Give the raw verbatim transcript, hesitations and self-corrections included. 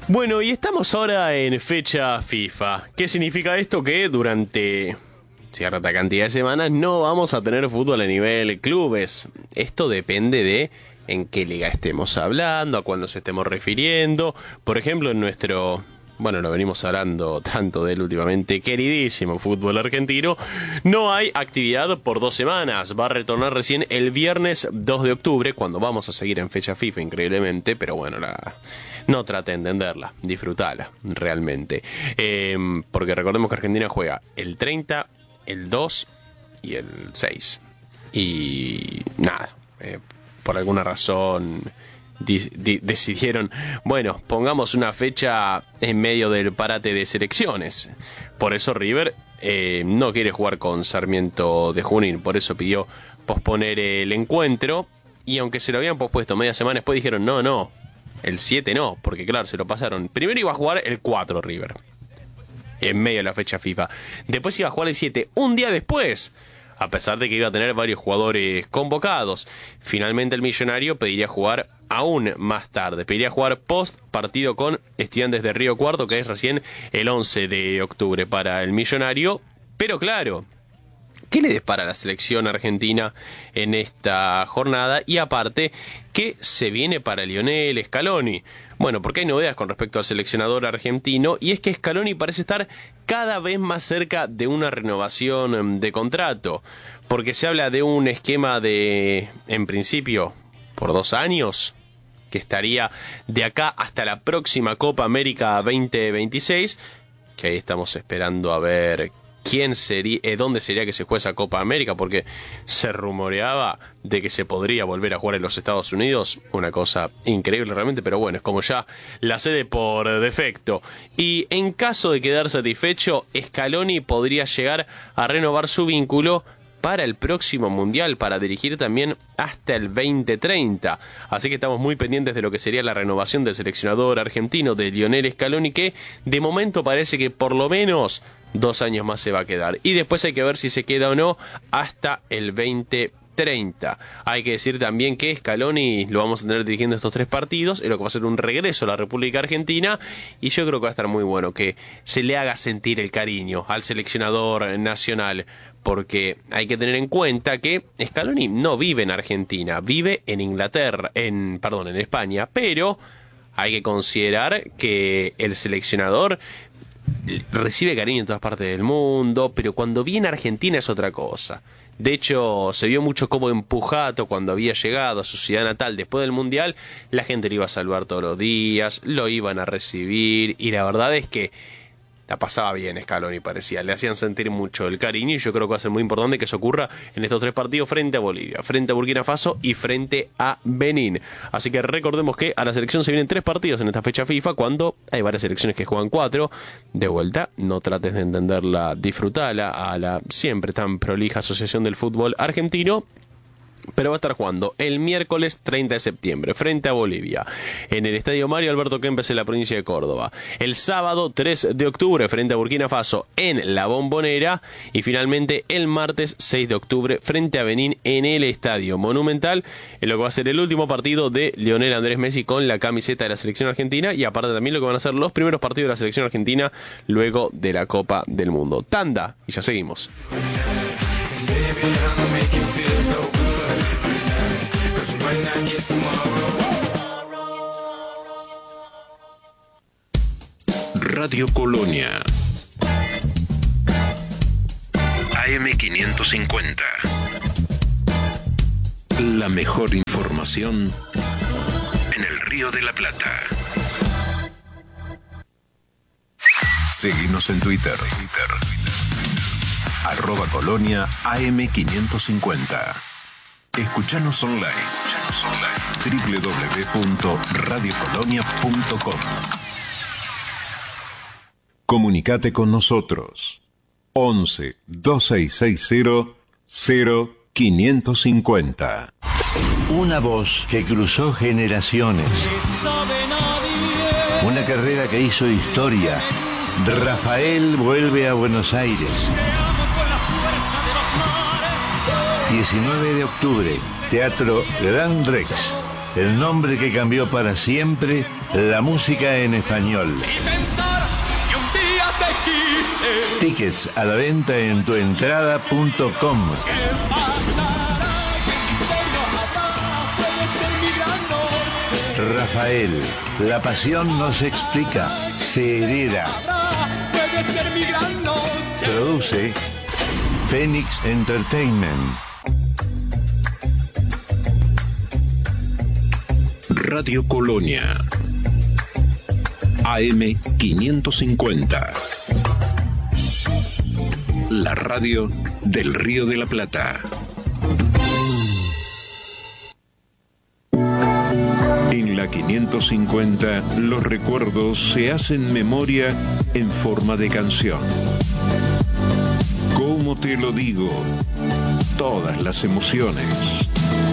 Bueno, y estamos ahora en fecha FIFA. ¿Qué significa esto? Que durante cierta cantidad de semanas no vamos a tener fútbol a nivel clubes. Esto depende de en qué liga estemos hablando, a cuál nos estemos refiriendo. Por ejemplo, en nuestro... Bueno, lo venimos hablando tanto de él últimamente, queridísimo fútbol argentino, no hay actividad por dos semanas, va a retornar recién el viernes dos de octubre, cuando vamos a seguir en fecha FIFA, increíblemente, pero bueno, la... no trate de entenderla, disfrutala, realmente, eh, porque recordemos que Argentina juega el treinta, el dos y el seis, y nada, eh, por alguna razón... Di- di- decidieron, bueno, pongamos una fecha en medio del parate de selecciones. Por eso River eh, no quiere jugar con Sarmiento de Junín, por eso pidió posponer el encuentro. Y aunque se lo habían pospuesto media semana después, dijeron no, no, el siete no, porque claro, se lo pasaron. Primero iba a jugar el cuatro River, en medio de la fecha FIFA. Después iba a jugar el siete, un día después, a pesar de que iba a tener varios jugadores convocados. Finalmente el Millonario pediría jugar aún más tarde, pediría jugar post partido con Estudiantes de Río Cuarto, que es recién el once de octubre para el Millonario. Pero claro, ¿qué le depara a la selección argentina en esta jornada? Y aparte, ¿qué se viene para Lionel Scaloni? Bueno, porque hay novedades con respecto al seleccionador argentino, y es que Scaloni parece estar cada vez más cerca de una renovación de contrato, porque se habla de un esquema de, en principio, por dos años, que estaría de acá hasta la próxima Copa América veinte veintiséis, que ahí estamos esperando a ver quién sería, eh, dónde sería que se juegue esa Copa América, porque se rumoreaba de que se podría volver a jugar en los Estados Unidos, una cosa increíble realmente, pero bueno, es como ya la sede por defecto. Y en caso de quedar satisfecho, Scaloni podría llegar a renovar su vínculo para el próximo Mundial, para dirigir también hasta el veinte treinta. Así que estamos muy pendientes de lo que sería la renovación del seleccionador argentino, de Lionel Scaloni, que de momento parece que por lo menos dos años más se va a quedar. Y después hay que ver si se queda o no hasta el veinte treinta. Hay que decir también que Scaloni lo vamos a tener dirigiendo estos tres partidos, en lo que va a ser un regreso a la República Argentina, y yo creo que va a estar muy bueno que se le haga sentir el cariño al seleccionador nacional, porque hay que tener en cuenta que Scaloni no vive en Argentina, vive en Inglaterra, en, perdón, en España, pero hay que considerar que el seleccionador recibe cariño en todas partes del mundo, pero cuando viene a Argentina es otra cosa. De hecho, se vio mucho como Empujato cuando había llegado a su ciudad natal después del Mundial. La gente lo iba a saludar todos los días, lo iban a recibir, y la verdad es que la pasaba bien Scaloni, parecía, le hacían sentir mucho el cariño, y yo creo que va a ser muy importante que eso ocurra en estos tres partidos frente a Bolivia, frente a Burkina Faso y frente a Benín. Así que recordemos que a la selección se vienen tres partidos en esta fecha FIFA, cuando hay varias selecciones que juegan cuatro. De vuelta, no trates de entenderla, disfrutala a la siempre tan prolija Asociación del Fútbol Argentino. Pero va a estar jugando el miércoles treinta de septiembre frente a Bolivia en el Estadio Mario Alberto Kempes en la provincia de Córdoba. El sábado tres de octubre frente a Burkina Faso en La Bombonera. Y finalmente el martes seis de octubre frente a Benín en el Estadio Monumental, en lo que va a ser el último partido de Lionel Andrés Messi con la camiseta de la selección argentina, y aparte también lo que van a ser los primeros partidos de la selección argentina luego de la Copa del Mundo. Tanda y ya seguimos. Radio Colonia A M quinientos cincuenta. La mejor información en el Río de la Plata. Seguinos en Twitter. Arroba Colonia A M quinientos cincuenta. Escuchanos online. doble u doble u doble u punto radio colonia punto com. Comunicate con nosotros. once, dos seis seis cero, cero quinientos cincuenta. Una voz que cruzó generaciones. Una carrera que hizo historia. Rafael vuelve a Buenos Aires. diecinueve de octubre, Teatro Gran Rex. el nombre que cambió para siempre la música en español. Y pensar que un día te quise. Tickets a la venta en tuentrada punto com. ¿Qué pasará? ¿Qué misterio habrá? Puede ser mi gran noche. Rafael, la pasión no se explica, se hereda. Habrá, puede ser mi gran noche. Produce Phoenix Entertainment. Radio Colonia. A M quinientos cincuenta. La radio del Río de la Plata. En la quinientos cincuenta, los recuerdos se hacen memoria en forma de canción. ¿Cómo te lo digo? Todas las emociones.